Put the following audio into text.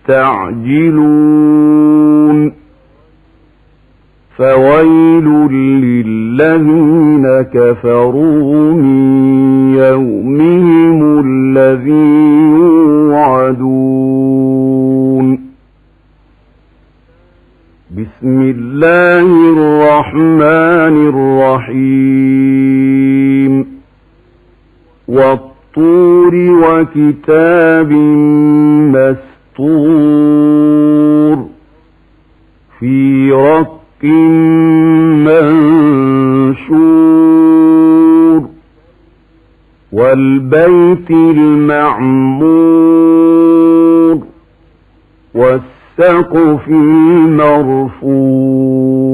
يستعجلون فويل للذين كفروا من يومهم الذي يوعدون بسم الله الرحمن الرحيم والطور وكتاب مسطور في رق منشور والبيت المعمور والسقف المرفوع